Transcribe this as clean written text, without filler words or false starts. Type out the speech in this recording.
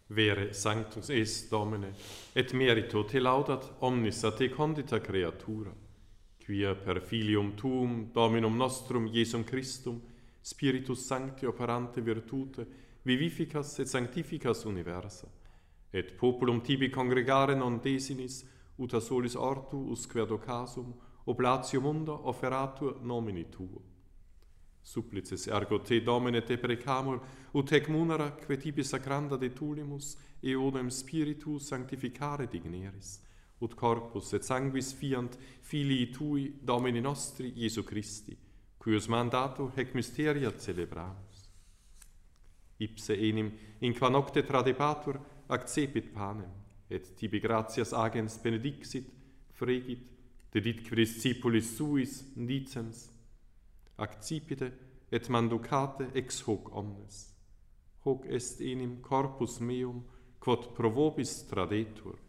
Vere sanctus est Domine, et merito te laudat omnis a te condita creatura, quia per filium tuum, Dominum nostrum, Iesum Christum, Spiritus Sancti operante virtute, vivificas et sanctificas universa, et populum tibi congregare non desinis, ut a solis ortu usque ad occasum, oblatio munda offeratur nomini tuo. Supplices ergo te, Domine, te precamur, ut ec munera, que tibi sacranda de tulimus, eodem spiritu sanctificare digneris, ut corpus et sanguis fiant filii tui, Domini nostri, Iesu Christi, cuius mandato hec mysteria celebramus. Ipse enim, in qua nocte tradebatur, accepit panem, et tibi gratias agens benedixit, fregit, deditque discipulis suis dicens, accipite et manducate ex hoc omnes. Hoc est enim corpus meum, quod pro vobis tradetur.